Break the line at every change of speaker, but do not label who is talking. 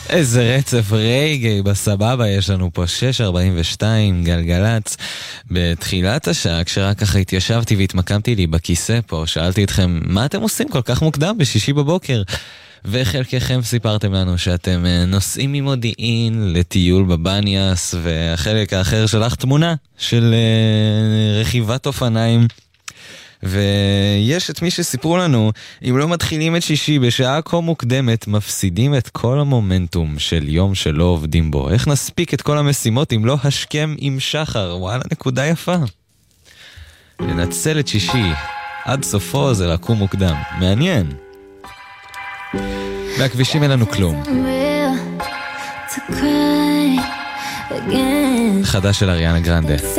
איזה רצף רגעי בסבבה יש לנו פה. 6:42 גלגלץ בתחילת השעה, כשרק ככה התיישבתי והתמקמתי לי בכיסא פה, שאלתי אתכם מה אתם עושים כל כך מוקדם בשישי בבוקר, וחלקכם סיפרתם לנו שאתם נוסעים ממודיעין לטיול בבניאס, והחלק האחר שלח תמונה של רכיבת אופניים. ויש את מי שסיפרו לנו, אם לא מתחילים את שישי בשעה כה מוקדמת, מפסידים את כל המומנטום של יום שלא עובדים בו. איך נספיק את כל המשימות אם לא השכם עם שחר? וואלה, נקודה יפה. לנצל את שישי עד סופו זה לקום מוקדם. מעניין. והכבישים אין לנו כלום. חדש של אריאנה גרנדה.